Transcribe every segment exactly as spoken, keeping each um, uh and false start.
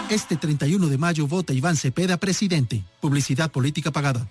Este treinta y uno de mayo vota Iván Cepeda presidente. Publicidad política pagada.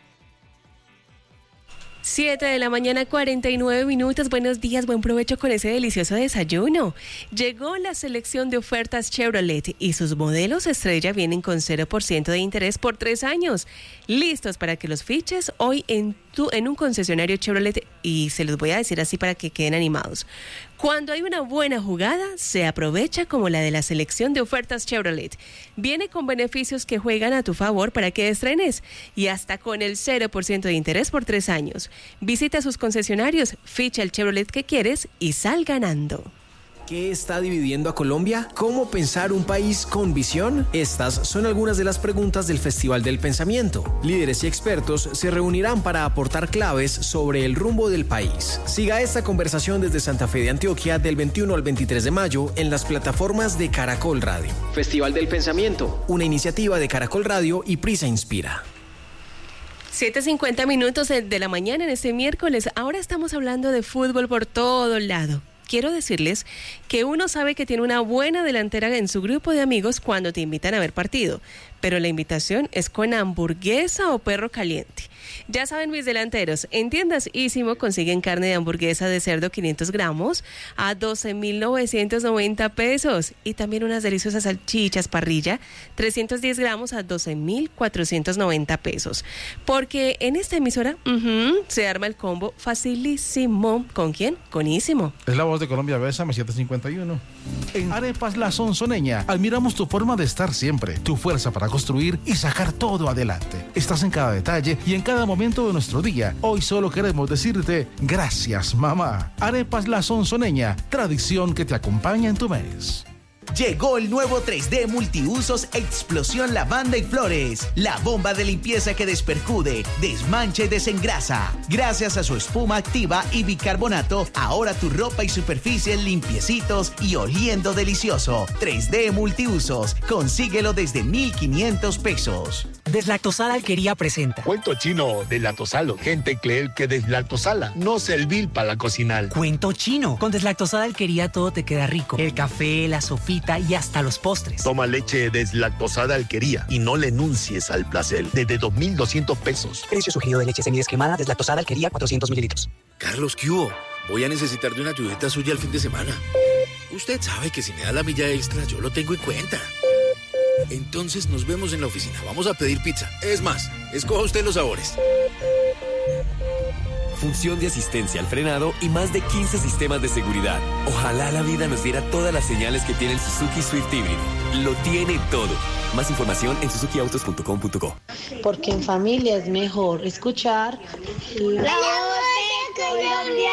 siete de la mañana, cuarenta y nueve minutos. Buenos días, buen provecho con ese delicioso desayuno. Llegó la selección de ofertas Chevrolet y sus modelos estrella vienen con cero por ciento de interés por tres años. Listos para que los fiches hoy en, tu, en un concesionario Chevrolet, y se los voy a decir así para que queden animados. Cuando hay una buena jugada, se aprovecha como la de la selección de ofertas Chevrolet. Viene con beneficios que juegan a tu favor para que estrenes y hasta con el cero por ciento de interés por tres años. Visita sus concesionarios, ficha el Chevrolet que quieres y sal ganando. ¿Qué está dividiendo a Colombia? ¿Cómo pensar un país con visión? Estas son algunas de las preguntas del Festival del Pensamiento. Líderes y expertos se reunirán para aportar claves sobre el rumbo del país. Siga esta conversación desde Santa Fe de Antioquia del veintiuno al veintitrés de mayo en las plataformas de Caracol Radio. Festival del Pensamiento, una iniciativa de Caracol Radio y Prisa Inspira. siete cincuenta minutos de la mañana en este miércoles. Ahora estamos hablando de fútbol por todo lado. Quiero decirles que uno sabe que tiene una buena delantera en su grupo de amigos cuando te invitan a ver partido, pero la invitación es con hamburguesa o perro caliente. Ya saben, mis delanteros, en tiendas Ísimo consiguen carne de hamburguesa de cerdo quinientos gramos a doce mil novecientos noventa pesos y también unas deliciosas salchichas parrilla trescientos diez gramos a doce mil cuatrocientos noventa pesos. Porque en esta emisora uh-huh, se arma el combo facilísimo. ¿Con quién? Con Ísimo. Es la voz de Colombia, Bésame siete cincuenta y uno. En Arepas La Sonsoneña admiramos tu forma de estar siempre, tu fuerza para construir y sacar todo adelante. Estás en cada detalle y en cada momento de nuestro día. Hoy solo queremos decirte gracias, mamá. Arepas La Sonsoneña, tradición que te acompaña en tu mes. Llegó el nuevo tres D Multiusos Explosión Lavanda y Flores. La bomba de limpieza que despercude, desmancha y desengrasa. Gracias a su espuma activa y bicarbonato, ahora tu ropa y superficies limpiecitos y oliendo delicioso. tres D Multiusos. Consíguelo desde mil quinientos pesos. Deslactosada Alquería presenta. Cuento chino, deslactosalo. Gente cree que deslactosala no servir para la cocinar. Cuento chino. Con Deslactosada Alquería todo te queda rico. El café, la sofita y hasta los postres. Toma leche deslactosada Alquería y no le enuncies al placer. Desde dos mil doscientos pesos. Precio sugerido de leche semidescremada Deslactosada Alquería cuatrocientos mililitros. Carlos, ¿qué hubo? Voy a necesitar de una ayudita suya el fin de semana. Usted sabe que si me da la milla extra, yo lo tengo en cuenta. Entonces nos vemos en la oficina. Vamos a pedir pizza. Es más, escoja usted los sabores. Función de asistencia al frenado y más de quince sistemas de seguridad. Ojalá la vida nos diera todas las señales que tiene el Suzuki Swift híbrido. Lo tiene todo. Más información en suzuki autos punto com punto co. Porque en familia es mejor escuchar la voz de Colombia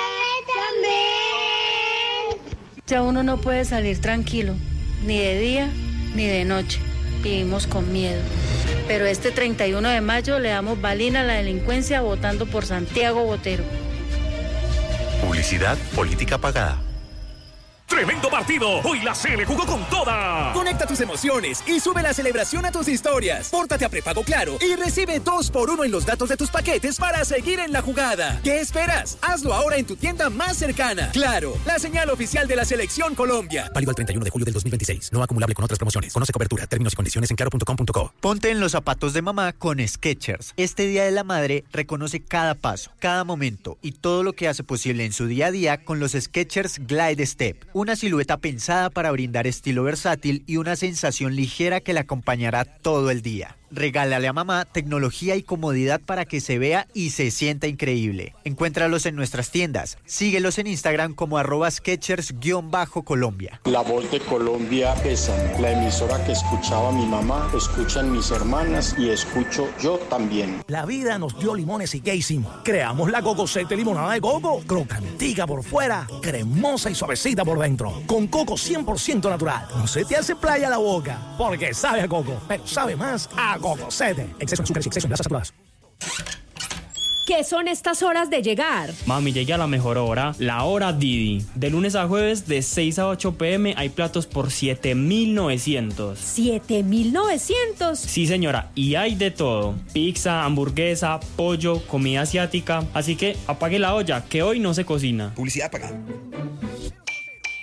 también. Ya uno no puede salir tranquilo, ni de día ni de noche. Vivimos con miedo. Pero este treinta y uno de mayo le damos balina a la delincuencia votando por Santiago Botero. Publicidad política pagada. ¡Tremendo partido! Hoy la C le jugó con toda. Conecta tus emociones y sube la celebración a tus historias. Pórtate a prepago Claro y recibe dos por uno en los datos de tus paquetes para seguir en la jugada. ¿Qué esperas? Hazlo ahora en tu tienda más cercana. Claro, la señal oficial de la Selección Colombia. Válido el treinta y uno de julio del dos mil veintiséis. No acumulable con otras promociones. Conoce cobertura, términos y condiciones en claro punto com punto co. Ponte en los zapatos de mamá con Skechers. Este Día de la Madre reconoce cada paso, cada momento y todo lo que hace posible en su día a día con los Skechers Glide Step. Una silueta pensada para brindar estilo versátil y una sensación ligera que le acompañará todo el día. Regálale a mamá tecnología y comodidad para que se vea y se sienta increíble. Encuéntralos en nuestras tiendas. Síguelos en Instagram como arroba Skechers-Colombia. La voz de Colombia Bésame, la emisora que escuchaba mi mamá, escuchan mis hermanas y escucho yo también. La vida nos dio limones y ¿qué hicimos? Creamos la Cocosete limonada de coco, crocantica por fuera, cremosa y suavecita por dentro, con coco cien por ciento natural. No se te hace playa la boca, porque sabe a coco, pero sabe más a Cocosete. Exceso en azúcar y exceso en grasas saturadas. ¿Qué son estas horas de llegar? Mami, llegué a la mejor hora, la hora Didi. De lunes a jueves, de seis a ocho pm, hay platos por siete mil novecientos. ¿siete mil novecientos? Sí, señora, y hay de todo. Pizza, hamburguesa, pollo, comida asiática. Así que apague la olla, que hoy no se cocina. Publicidad pagada.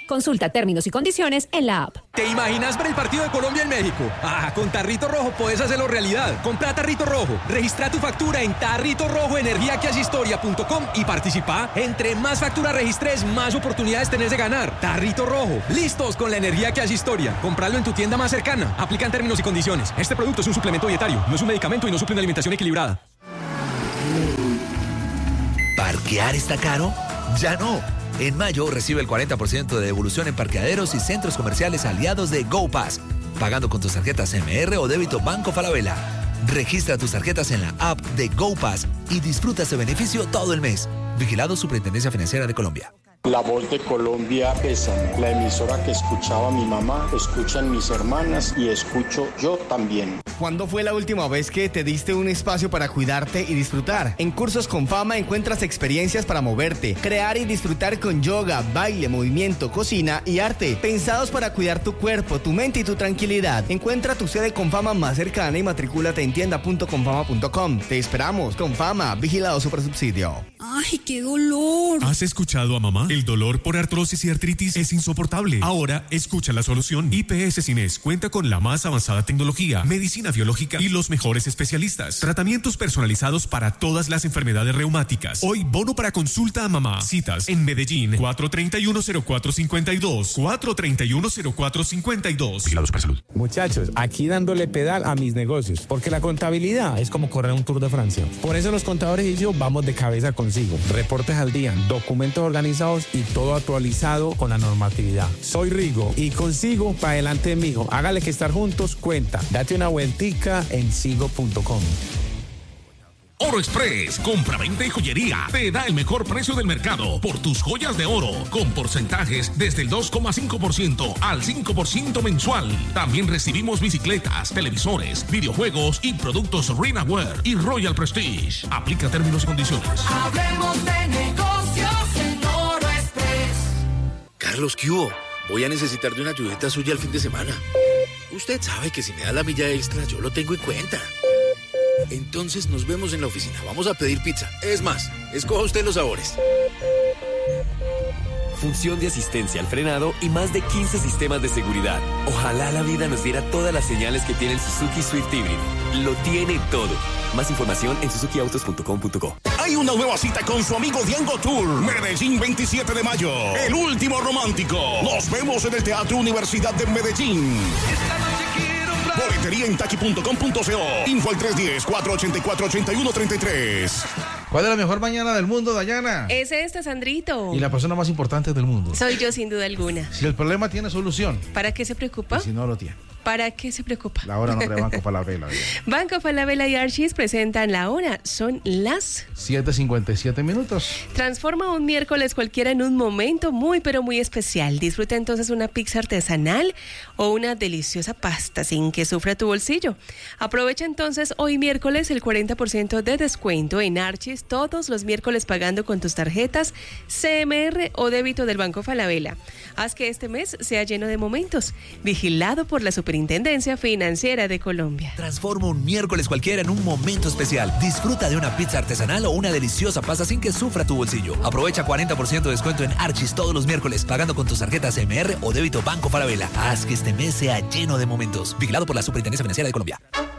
Consulta términos y condiciones en la app. ¿Te imaginas ver el partido de Colombia en México? Ah, con Tarrito Rojo puedes hacerlo realidad. Compra Tarrito Rojo, registra tu factura en Tarrito Rojo energía que hace historia punto com y participa. Entre más facturas registres, más oportunidades tenés de ganar. Tarrito Rojo, listos con la energía que hace historia. Compralo en tu tienda más cercana. Aplican términos y condiciones. Este producto es un suplemento dietario, no es un medicamento y no suple una alimentación equilibrada. ¿Parquear está caro? Ya no. En mayo recibe el cuarenta por ciento de devolución en parqueaderos y centros comerciales aliados de GoPass, pagando con tus tarjetas M R o débito Banco Falabella. Registra tus tarjetas en la app de GoPass y disfruta este beneficio todo el mes. Vigilado Superintendencia Financiera de Colombia. La voz de Colombia Bésame, la emisora que escuchaba mi mamá, escuchan mis hermanas y escucho yo también. ¿Cuándo fue la última vez que te diste un espacio para cuidarte y disfrutar? En Cursos con Fama encuentras experiencias para moverte, crear y disfrutar con yoga, baile, movimiento, cocina y arte, pensados para cuidar tu cuerpo, tu mente y tu tranquilidad. Encuentra tu sede Confama más cercana y matricúlate en tienda punto confama punto com. Te esperamos. Confama, vigilado Supersubsidio. ¡Ay, qué dolor! ¿Has escuchado a mamá? El dolor por artrosis y artritis es insoportable. Ahora, escucha la solución. I P S Cines cuenta con la más avanzada tecnología, medicina biológica y los mejores especialistas. Tratamientos personalizados para todas las enfermedades reumáticas. Hoy, bono para consulta a mamá. Citas en Medellín, cuatro treinta y uno cero cuatro cincuenta y dos. cuatro treinta y uno cero cuatro cincuenta y dos. Vigilados para salud. Muchachos, aquí dándole pedal a mis negocios, porque la contabilidad es como correr un Tour de Francia. Por eso los contadores y yo vamos de cabeza consigo. Reportes al día, documentos organizados y todo actualizado con la normatividad. Soy Rigo y consigo para adelante, mijo. Hágale que estar juntos cuenta. Date una vueltica en sigo punto com. Oro Express, compra-venta y joyería, te da el mejor precio del mercado por tus joyas de oro, con porcentajes desde el dos coma cinco por ciento al cinco por ciento mensual. También recibimos bicicletas, televisores, videojuegos y productos Rinaware y Royal Prestige. Aplica términos y condiciones. Hablemos de negocios en Oro Express. Carlos, ¿qué hubo? Voy a necesitar de una ayudita suya el fin de semana. Usted sabe que si me da la milla extra, yo lo tengo en cuenta. Entonces nos vemos en la oficina. Vamos a pedir pizza. Es más, escoja usted los sabores. Función de asistencia al frenado y más de quince sistemas de seguridad. Ojalá la vida nos diera todas las señales que tiene el Suzuki Swift híbrido. Lo tiene todo. Más información en suzuki autos punto com punto co. Hay una nueva cita con su amigo Diango Tour. Medellín, veintisiete de mayo. El último romántico. Nos vemos en el Teatro Universidad de Medellín. Boletería en tachi punto com punto co. Info al tres uno cero, cuatro ocho cuatro, ocho uno tres tres. ¿Cuál es la mejor mañana del mundo, Dayana? Es esta, Sandrito. Y la persona más importante del mundo. Soy yo, sin duda alguna. Si el problema tiene solución. ¿Para qué se preocupa? Y si no lo tiene. ¿Para qué se preocupa? La hora no de Banco Falabella. Banco Falabella y Archis presentan la hora. Son las siete cincuenta y siete minutos. Transforma un miércoles cualquiera en un momento muy pero muy especial. Disfruta entonces una pizza artesanal o una deliciosa pasta sin que sufra tu bolsillo. Aprovecha entonces hoy miércoles el cuarenta por ciento de descuento en Archis todos los miércoles pagando con tus tarjetas C M R o débito del Banco Falabella. Haz que este mes sea lleno de momentos. Vigilado por la Superintendencia Financiera de Colombia. Transforma un miércoles cualquiera en un momento especial. Disfruta de una pizza artesanal o una deliciosa pasta sin que sufra tu bolsillo. Aprovecha cuarenta por ciento de descuento en Archis todos los miércoles pagando con tus tarjetas C M R o débito Banco Falabella. Haz que este mes sea lleno de momentos. Vigilado por la Superintendencia Financiera de Colombia.